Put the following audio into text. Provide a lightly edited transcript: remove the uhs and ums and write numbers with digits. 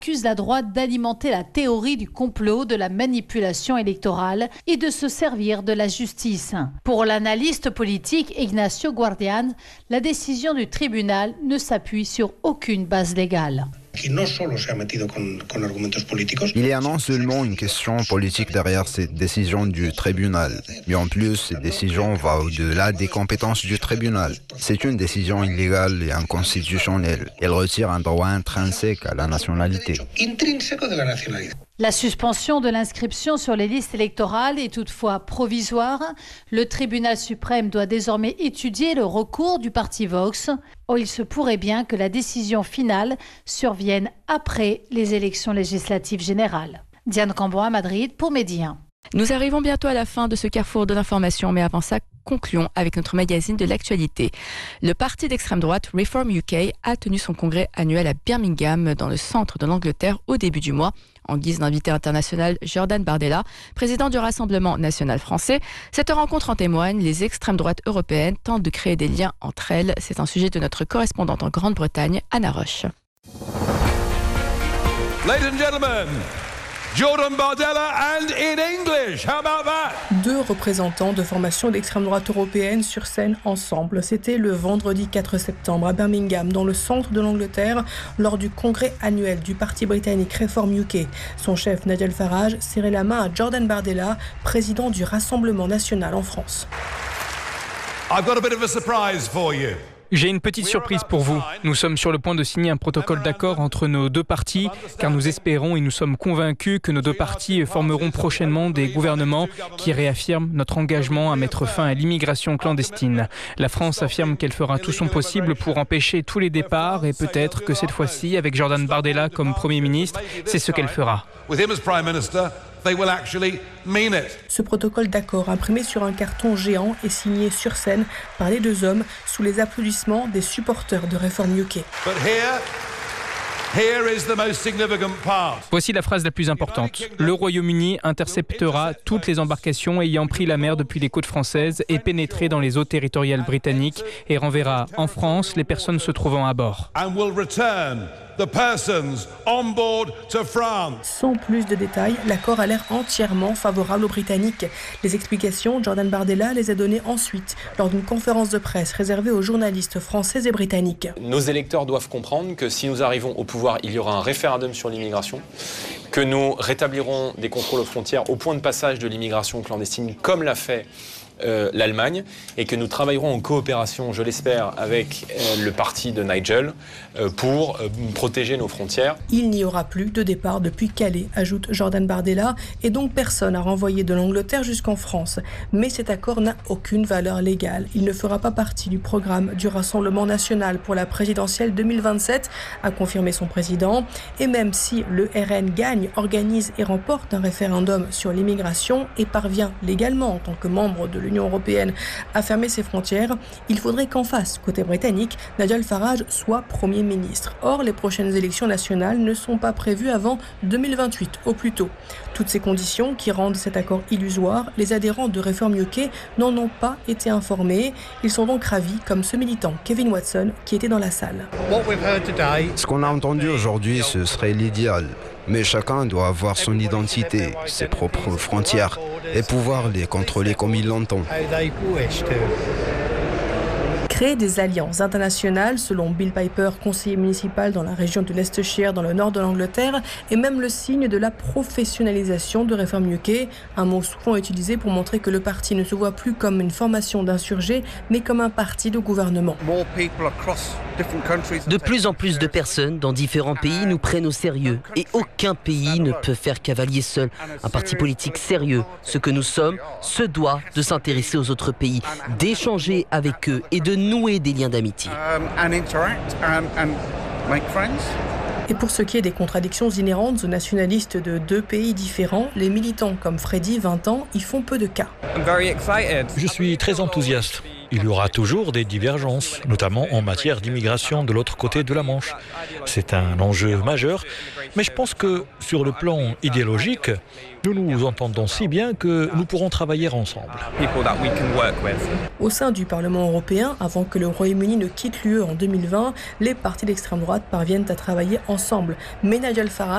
accuse la droite d'alimenter la théorie du complot, de la manipulation électorale et de se servir de la justice. Pour l'analyste politique Ignacio Guardián, la décision du tribunal ne s'appuie sur aucune base légale. Il y a non seulement une question politique derrière cette décision du tribunal, mais en plus, cette décision va au-delà des compétences du tribunal. C'est une décision illégale et inconstitutionnelle. Elle retire un droit intrinsèque à la nationalité. La suspension de l'inscription sur les listes électorales est toutefois provisoire. Le tribunal suprême doit désormais étudier le recours du parti Vox. Or, il se pourrait bien que la décision finale survienne après les élections législatives générales. Diane Cambon à Madrid pour Medi 1. Nous arrivons bientôt à la fin de ce carrefour de l'information, mais avant ça, concluons avec notre magazine de l'actualité. Le parti d'extrême droite Reform UK a tenu son congrès annuel à Birmingham, dans le centre de l'Angleterre, au début du mois. En guise d'invité international, Jordan Bardella, président du Rassemblement national français. Cette rencontre en témoigne, les extrêmes droites européennes tentent de créer des liens entre elles. C'est un sujet de notre correspondante en Grande-Bretagne, Anna Roche. Ladies and gentlemen, Jordan Bardella and in English. How about that? Deux représentants de formations d'extrême droite européenne sur scène ensemble. C'était le vendredi 4 septembre à Birmingham, dans le centre de l'Angleterre, lors du congrès annuel du parti britannique Reform UK. Son chef, Nigel Farage, serrait la main à Jordan Bardella, président du Rassemblement national en France. I've got a bit of a surprise for you. J'ai une petite surprise pour vous. Nous sommes sur le point de signer un protocole d'accord entre nos deux partis, car nous espérons et nous sommes convaincus que nos deux partis formeront prochainement des gouvernements qui réaffirment notre engagement à mettre fin à l'immigration clandestine. La France affirme qu'elle fera tout son possible pour empêcher tous les départs et peut-être que cette fois-ci, avec Jordan Bardella comme Premier ministre, c'est ce qu'elle fera. Ce protocole d'accord, imprimé sur un carton géant et signé sur scène par les deux hommes sous les applaudissements des supporters de Reform UK. Voici la phrase la plus importante. Le Royaume-Uni interceptera toutes les embarcations ayant pris la mer depuis les côtes françaises et pénétré dans les eaux territoriales britanniques et renverra en France les personnes se trouvant à bord. Sans plus de détails, l'accord a l'air entièrement favorable aux Britanniques. Les explications, Jordan Bardella les a données ensuite, lors d'une conférence de presse réservée aux journalistes français et britanniques. Nos électeurs doivent comprendre que si nous arrivons au pouvoir, il y aura un référendum sur l'immigration, que nous rétablirons des contrôles aux frontières au point de passage de l'immigration clandestine, comme l'a fait l'Allemagne, et que nous travaillerons en coopération, je l'espère, avec le parti de Nigel pour protéger nos frontières. Il n'y aura plus de départ depuis Calais, ajoute Jordan Bardella, et donc personne à renvoyer de l'Angleterre jusqu'en France. Mais cet accord n'a aucune valeur légale. Il ne fera pas partie du programme du Rassemblement national pour la présidentielle 2027, a confirmé son président. Et même si le RN gagne, organise et remporte un référendum sur l'immigration et parvient légalement en tant que membre de l'Union européenne à fermer ses frontières, il faudrait qu'en face, côté britannique, Nigel Farage soit Premier ministre. Or, les prochaines élections nationales ne sont pas prévues avant 2028 au plus tôt. Toutes ces conditions qui rendent cet accord illusoire, les adhérents de Reform UK n'en ont pas été informés. Ils sont donc ravis, comme ce militant Kevin Watson qui était dans la salle. Ce qu'on a entendu aujourd'hui, ce serait l'idéal. Mais chacun doit avoir son identité, ses propres frontières, et pouvoir les contrôler comme il l'entend. Créer des alliances internationales, selon Bill Piper, conseiller municipal dans la région de Leicestershire, dans le nord de l'Angleterre, est même le signe de la professionnalisation de Reform UK, un mot souvent utilisé pour montrer que le parti ne se voit plus comme une formation d'insurgés, mais comme un parti de gouvernement. De plus en plus de personnes dans différents pays nous prennent au sérieux et aucun pays ne peut faire cavalier seul. Un parti politique sérieux, ce que nous sommes, se doit de s'intéresser aux autres pays, d'échanger avec eux et de nouer des liens d'amitié. Et pour ce qui est des contradictions inhérentes aux nationalistes de deux pays différents, les militants comme Freddy, 20 ans, y font peu de cas. Je suis très enthousiaste. Il y aura toujours des divergences, notamment en matière d'immigration de l'autre côté de la Manche. C'est un enjeu majeur, mais je pense que sur le plan idéologique, nous nous entendons si bien que nous pourrons travailler ensemble. Au sein du Parlement européen, avant que le Royaume-Uni ne quitte l'UE en 2020, les partis d'extrême droite parviennent à travailler ensemble. Mais Nigel Farage